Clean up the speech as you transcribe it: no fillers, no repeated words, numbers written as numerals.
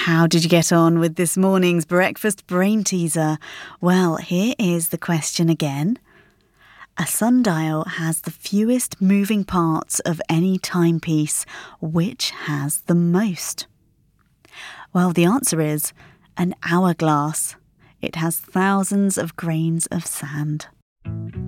How did you get on with this morning's breakfast brain teaser? Well, here is the question again. A sundial has the fewest moving parts of any timepiece. Which has the most? Well, the answer is an hourglass. It has thousands of grains of sand.